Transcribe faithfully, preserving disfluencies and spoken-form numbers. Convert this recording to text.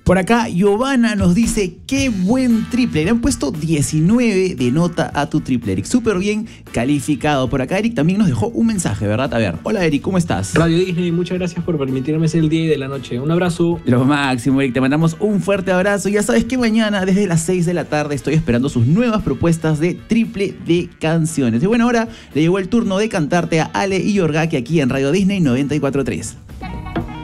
Por acá, Giovanna nos dice, qué buen triple. Le han puesto diecinueve de nota a tu triple, Eric. Súper bien calificado. Por acá, Eric también nos dejó un mensaje, ¿verdad? A ver, hola, Eric, ¿cómo estás? Radio Disney, muchas gracias por permitirme ser el día y de la noche. Un abrazo. Lo máximo, Eric. Te mandamos un fuerte abrazo. Ya sabes que mañana, desde las seis de la tarde, estoy esperando sus nuevas propuestas de triple de canciones. Y bueno, ahora le llegó el turno de cantarte a Ale y Yorgaki aquí en Radio Disney noventa y cuatro punto tres.